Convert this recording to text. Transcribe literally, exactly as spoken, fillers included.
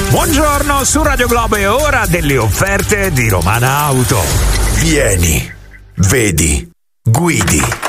Buongiorno, su Radio Globo è ora delle offerte di Romana Auto. Vieni, vedi, guidi.